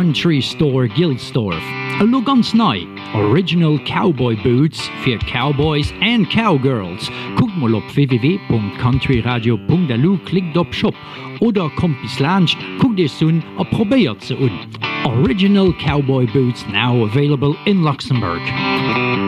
Country Store Gilsdorf. A lo ganz neu, Original Cowboy Boots für Cowboys and Cowgirls. Guckt mal op www.countryradio.lu, klickt op Shop oder kommt bis Lunch, guckt es un a probiert ze un. Original Cowboy Boots now available in Luxembourg.